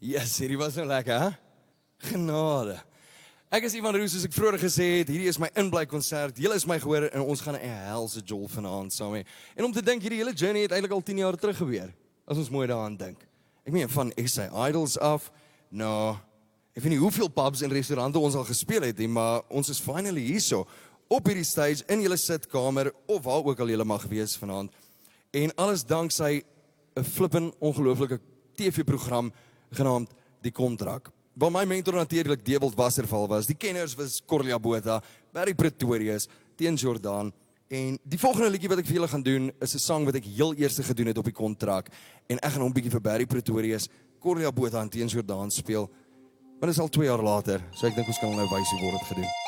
Yes, hierdie was nou lekker, hè? Genade. Ek is Ivan Roos, soos ek vroeër gesê het, hierdie is my inbly konsert. Julle is my gehoor en ons gaan 'n helse jol vanaand saam hê. En om te dink, hierdie hele journey het eintlik al 10 jaar terug gebeur. As ons mooi daaraan dink. Ek meen van SA Idols af, nou, ek weet nie hoeveel pubs en restaurante ons al gespeel het nie, maar ons is finally hierso op hierdie stage in julle sitkamer of waar ook al julle mag wees vanaand. En alles danksy 'n flippin ongelooflike TV-program genaamd Die Kontrak. Waar my mentor natuurlik Dewald Wasserval was. Die kenners was Corlia Botha, Barry Pretorius, Teun Jordan. En die volgende liedjie wat ek vir julle gaan doen is 'n sang wat ek heel eers gedoen het op Die Kontrak. En ek gaan hom 'n bietjie vir Barry Pretorius, Corlia Botha en Teun Jordan speel. Maar dit is al 2 jaar later, so ek dink ons kan nou wys hoe word dit gedoen.